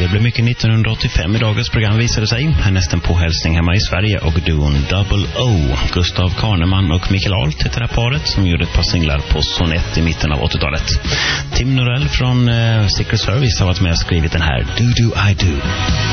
blev mycket 1985 i dagens program visade sig. Härnästen på hälsning hemma i Sverige och duon Double O. Gustav Kahneman och Mikael Alt heter det här paret som gjorde ett par singlar på Sonett i mitten av 80-talet. Tim Norell från Secret Service har varit med och skrivit den här Do Do I Do.